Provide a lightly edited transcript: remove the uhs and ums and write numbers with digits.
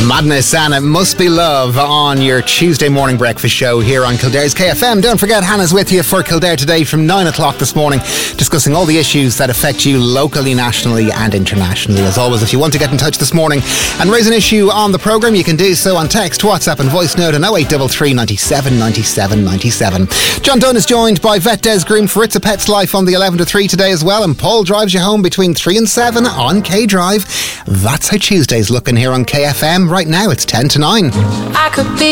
Madness and It Must Be Love on your Tuesday morning breakfast show here on Kildare's KFM. Don't forget, Hannah's with you for Kildare Today from 9 o'clock this morning, discussing all the issues that affect you locally, nationally and internationally. As always, if you want to get in touch this morning and raise an issue on the programme, you can do so on text, WhatsApp and voice note on 0833 97 97 97. John Dunn is joined by Vet Des Groom for It's a Pet's Life on the 11 to 3 today as well, and Paul drives you home between 3 and 7 on K Drive. That's how Tuesday's looking here on KFM. Right now it's 10 to 9. I could be